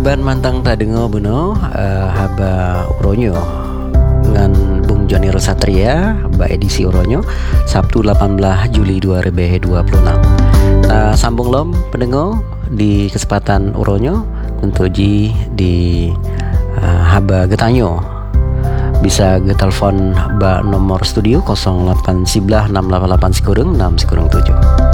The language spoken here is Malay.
ban mantang tak dengar benar haba uronyo dengan Bung Joni Rosatria ba edisi uronyo Sabtu 18 Juli 2026. Sambung lom pendengar di kesempatan uronyo untuk di haba getanyo bisa ke telefon ba nomor studio 08 11 688 607.